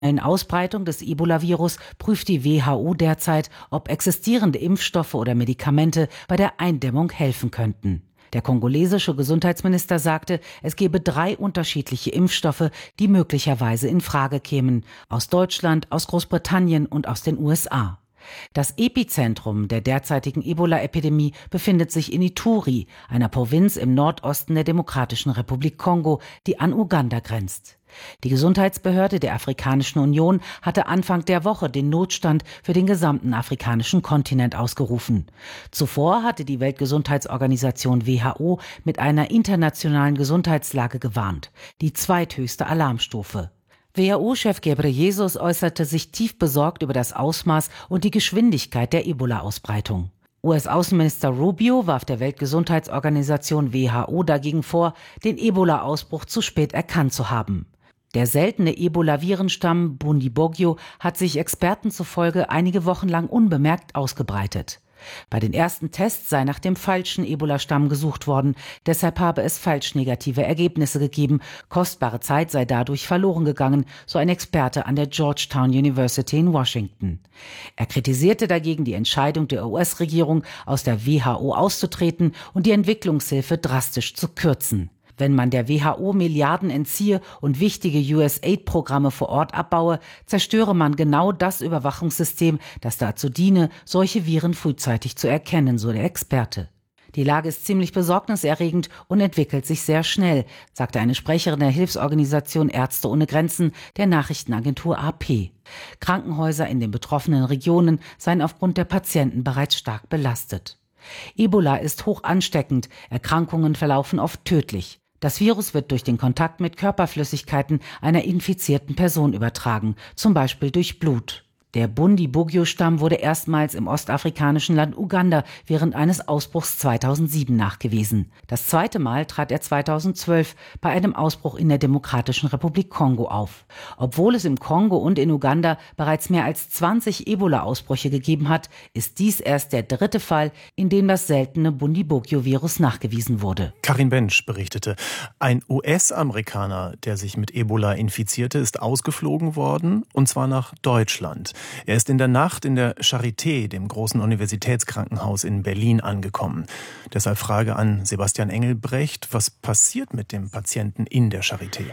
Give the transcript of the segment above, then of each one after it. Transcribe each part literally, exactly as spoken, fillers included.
Ausbreitung des Ebola-Virus prüft die W H O derzeit, ob existierende Impfstoffe oder Medikamente bei der Eindämmung helfen könnten. Der kongolesische Gesundheitsminister sagte, es gebe drei unterschiedliche Impfstoffe, die möglicherweise in Frage kämen: aus Deutschland, aus Großbritannien und aus den U S A. Das Epizentrum der derzeitigen Ebola-Epidemie befindet sich in Ituri, einer Provinz im Nordosten der Demokratischen Republik Kongo, die an Uganda grenzt. Die Gesundheitsbehörde der Afrikanischen Union hatte Anfang der Woche den Notstand für den gesamten afrikanischen Kontinent ausgerufen. Zuvor hatte die Weltgesundheitsorganisation W H O mit einer internationalen Gesundheitslage gewarnt, die zweithöchste Alarmstufe. W H O-Chef Ghebreyesus äußerte sich tief besorgt über das Ausmaß und die Geschwindigkeit der Ebola-Ausbreitung. U S-Außenminister Rubio warf der Weltgesundheitsorganisation W H O dagegen vor, den Ebola-Ausbruch zu spät erkannt zu haben. Der seltene Ebola-Virenstamm Bundibugyo hat sich Experten zufolge einige Wochen lang unbemerkt ausgebreitet. Bei den ersten Tests sei nach dem falschen Ebola-Stamm gesucht worden, deshalb habe es falsch negative Ergebnisse gegeben, kostbare Zeit sei dadurch verloren gegangen, so ein Experte an der Georgetown University in Washington. Er kritisierte dagegen die Entscheidung der U S-Regierung, aus der W H O auszutreten und die Entwicklungshilfe drastisch zu kürzen. Wenn man der W H O Milliarden entziehe und wichtige U S A I D-Programme vor Ort abbaue, zerstöre man genau das Überwachungssystem, das dazu diene, solche Viren frühzeitig zu erkennen, so der Experte. Die Lage ist ziemlich besorgniserregend und entwickelt sich sehr schnell, sagte eine Sprecherin der Hilfsorganisation Ärzte ohne Grenzen der Nachrichtenagentur A P. Krankenhäuser in den betroffenen Regionen seien aufgrund der Patienten bereits stark belastet. Ebola ist hoch ansteckend, Erkrankungen verlaufen oft tödlich. Das Virus wird durch den Kontakt mit Körperflüssigkeiten einer infizierten Person übertragen, zum Beispiel durch Blut. Der Bundibugyo-Stamm wurde erstmals im ostafrikanischen Land Uganda während eines Ausbruchs zweitausendsieben nachgewiesen. Das zweite Mal trat er zweitausendzwölf bei einem Ausbruch in der Demokratischen Republik Kongo auf. Obwohl es im Kongo und in Uganda bereits mehr als zwanzig Ebola-Ausbrüche gegeben hat, ist dies erst der dritte Fall, in dem das seltene Bundibugyo-Virus nachgewiesen wurde. Karin Bensch berichtete, ein U S-Amerikaner, der sich mit Ebola infizierte, ist ausgeflogen worden, und zwar nach Deutschland. Er ist in der Nacht in der Charité, dem großen Universitätskrankenhaus in Berlin, angekommen. Deshalb Frage an Sebastian Engelbrecht: Was passiert mit dem Patienten in der Charité?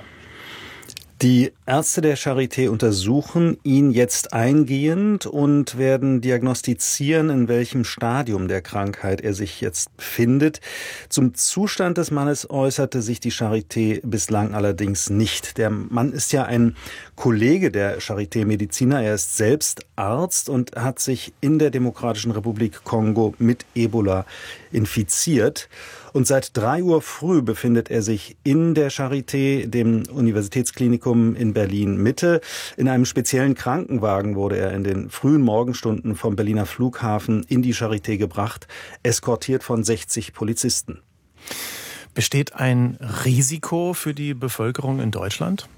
Die Ärzte der Charité untersuchen ihn jetzt eingehend und werden diagnostizieren, in welchem Stadium der Krankheit er sich jetzt befindet. Zum Zustand des Mannes äußerte sich die Charité bislang allerdings nicht. Der Mann ist ja ein Kollege der Charité-Mediziner. Er ist selbst Arzt und hat sich in der Demokratischen Republik Kongo mit Ebola infiziert. Und seit drei Uhr früh befindet er sich in der Charité, dem Universitätsklinikum in Berlin-Mitte. In einem speziellen Krankenwagen wurde er in den frühen Morgenstunden vom Berliner Flughafen in die Charité gebracht, eskortiert von sechzig Polizisten. Besteht ein Risiko für die Bevölkerung in Deutschland?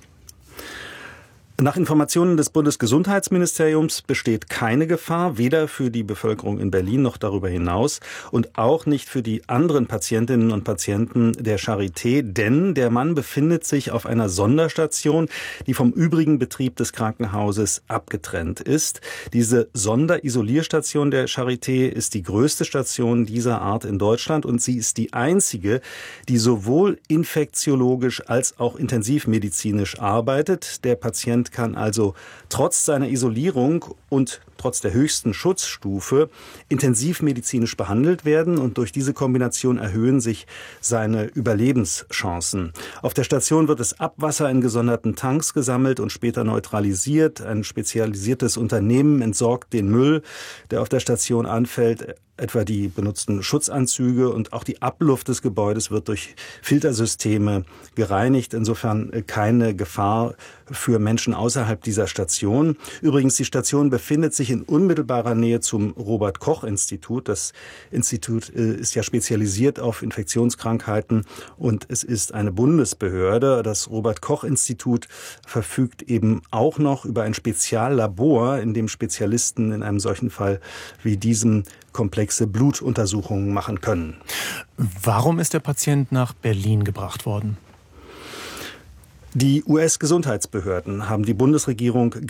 Nach Informationen des Bundesgesundheitsministeriums besteht keine Gefahr, weder für die Bevölkerung in Berlin noch darüber hinaus und auch nicht für die anderen Patientinnen und Patienten der Charité, denn der Mann befindet sich auf einer Sonderstation, die vom übrigen Betrieb des Krankenhauses abgetrennt ist. Diese Sonderisolierstation der Charité ist die größte Station dieser Art in Deutschland und sie ist die einzige, die sowohl infektiologisch als auch intensivmedizinisch arbeitet. Der Patient kann also trotz seiner Isolierung und trotz der höchsten Schutzstufe intensivmedizinisch behandelt werden, und durch diese Kombination erhöhen sich seine Überlebenschancen. Auf der Station wird das Abwasser in gesonderten Tanks gesammelt und später neutralisiert. Ein spezialisiertes Unternehmen entsorgt den Müll, der auf der Station anfällt, etwa die benutzten Schutzanzüge, und auch die Abluft des Gebäudes wird durch Filtersysteme gereinigt. Insofern keine Gefahr für Menschen außerhalb dieser Station. Übrigens, die Station befindet sich in unmittelbarer Nähe zum Robert-Koch-Institut. Das Institut ist ja spezialisiert auf Infektionskrankheiten und es ist eine Bundesbehörde. Das Robert-Koch-Institut verfügt eben auch noch über ein Speziallabor, in dem Spezialisten in einem solchen Fall wie diesem komplexe Blutuntersuchungen machen können. Warum ist der Patient nach Berlin gebracht worden? Die U S-Gesundheitsbehörden haben die Bundesregierung